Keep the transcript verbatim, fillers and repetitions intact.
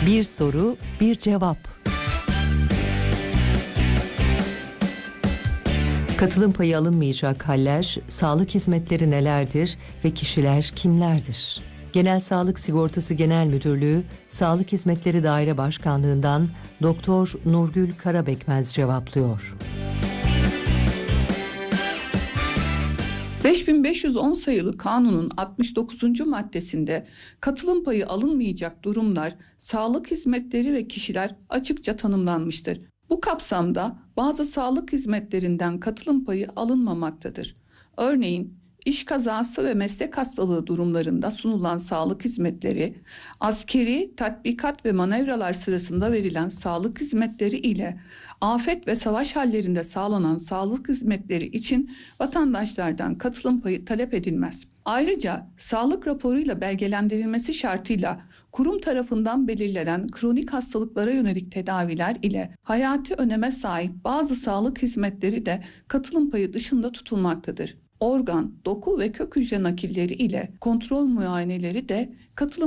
Bir soru, bir cevap. Katılım payı alınmayacak haller, sağlık hizmetleri nelerdir ve kişiler kimlerdir? Genel Sağlık Sigortası Genel Müdürlüğü, Sağlık Hizmetleri Daire Başkanlığından Doktor Nurgül Karabekmez cevaplıyor. beş bin beş yüz on sayılı kanunun altmış dokuzuncu maddesinde katılım payı alınmayacak durumlar, sağlık hizmetleri ve kişiler açıkça tanımlanmıştır. Bu kapsamda bazı sağlık hizmetlerinden katılım payı alınmamaktadır. Örneğin iş kazası ve meslek hastalığı durumlarında sunulan sağlık hizmetleri, askeri tatbikat ve manevralar sırasında verilen sağlık hizmetleri ile afet ve savaş hallerinde sağlanan sağlık hizmetleri için vatandaşlardan katılım payı talep edilmez. Ayrıca sağlık raporuyla belgelendirilmesi şartıyla kurum tarafından belirlenen kronik hastalıklara yönelik tedaviler ile hayati öneme sahip bazı sağlık hizmetleri de katılım payı dışında tutulmaktadır. Organ, doku ve kök hücre nakilleri ile kontrol muayeneleri de katılım